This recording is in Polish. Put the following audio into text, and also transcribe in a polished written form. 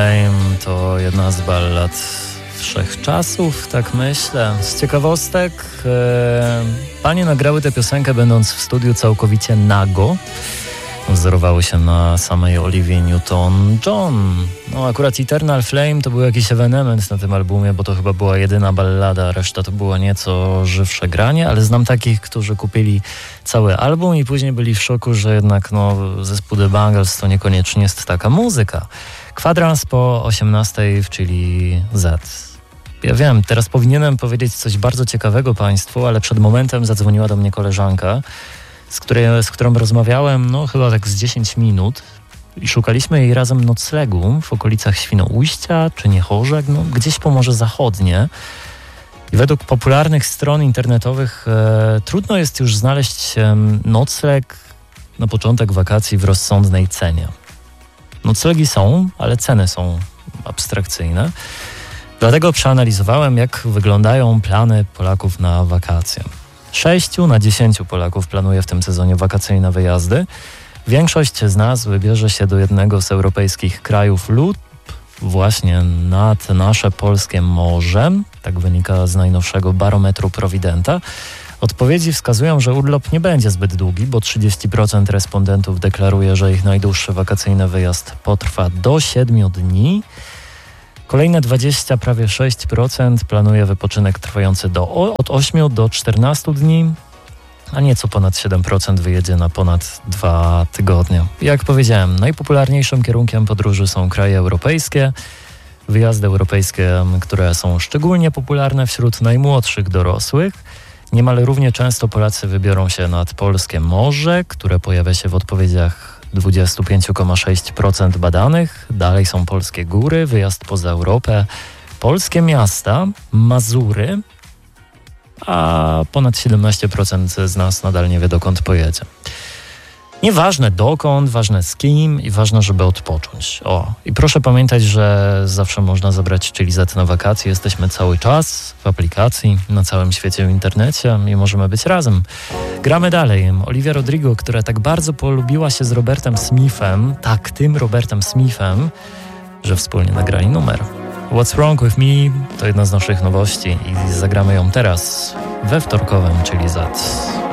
Flame to jedna z ballad wszechczasów, tak myślę. Z ciekawostek, panie nagrały tę piosenkę będąc w studiu całkowicie nago. Wzorowały się na samej Olivie Newton-John. No akurat Eternal Flame to był jakiś ewenement na tym albumie, bo to chyba była jedyna ballada, reszta to było nieco żywsze granie, ale znam takich, którzy kupili cały album i później byli w szoku, że jednak zespół The Bangles to niekoniecznie jest taka muzyka. Kwadrans po 18 w Chili Z. Ja wiem, teraz powinienem powiedzieć coś bardzo ciekawego Państwu, ale przed momentem zadzwoniła do mnie koleżanka, z którą rozmawiałem chyba tak z 10 minut i szukaliśmy jej razem noclegu w okolicach Świnoujścia czy Niechorzek, gdzieś po Morze Zachodnie. I według popularnych stron internetowych trudno jest już znaleźć nocleg na początek wakacji w rozsądnej cenie. Noclegi są, ale ceny są abstrakcyjne. Dlatego przeanalizowałem, jak wyglądają plany Polaków na wakacje. 6 na 10 Polaków planuje w tym sezonie wakacyjne wyjazdy. Większość z nas wybierze się do jednego z europejskich krajów lub właśnie nad nasze polskie morze. Tak wynika z najnowszego barometru Providenta. Odpowiedzi wskazują, że urlop nie będzie zbyt długi, bo 30% respondentów deklaruje, że ich najdłuższy wakacyjny wyjazd potrwa do 7 dni. Kolejne 20, prawie 6% planuje wypoczynek trwający od 8 do 14 dni, a nieco ponad 7% wyjedzie na ponad 2 tygodnie. Jak powiedziałem, najpopularniejszym kierunkiem podróży są kraje europejskie, wyjazdy europejskie, które są szczególnie popularne wśród najmłodszych dorosłych. Niemal równie często Polacy wybiorą się nad polskie morze, które pojawia się w odpowiedziach 25,6% badanych. Dalej są polskie góry, wyjazd poza Europę, polskie miasta, Mazury, a ponad 17% z nas nadal nie wie, dokąd pojedzie. Nieważne dokąd, ważne z kim i ważne, żeby odpocząć. I proszę pamiętać, że zawsze można zabrać Chili Z na wakacje. Jesteśmy cały czas w aplikacji, na całym świecie w internecie i możemy być razem. Gramy dalej. Olivia Rodrigo, która tak bardzo polubiła się z Robertem Smithem, tym Robertem Smithem, że wspólnie nagrali numer. What's Wrong With Me to jedna z naszych nowości i zagramy ją teraz we wtorkowym Chili Z.